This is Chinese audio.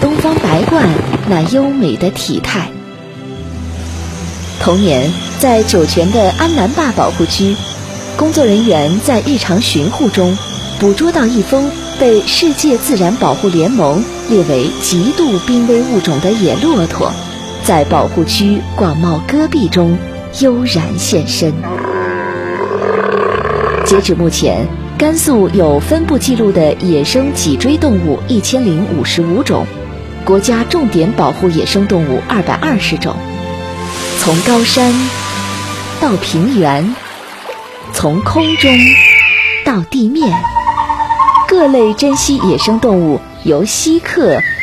东方白鹳那优美的体态。同年，在酒泉的安南坝保护区，工作人员在日常巡护中捕捉到一峰被世界自然保护联盟列为极度濒危物种的野骆驼，在保护区广袤戈壁中悠然现身。截止目前，甘肃有分布记录的野生脊椎动物1055种，国家重点保护野生动物220种。从高山到平原，从空中到地面，各类珍稀野生动物由稀客